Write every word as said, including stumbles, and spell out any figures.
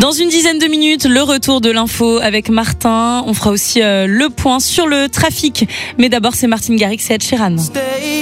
Dans une dizaine de minutes, le retour de l'info avec Martin. On fera aussi euh, le point sur le trafic. Mais d'abord, c'est Martin Garrix et Ed Sheeran.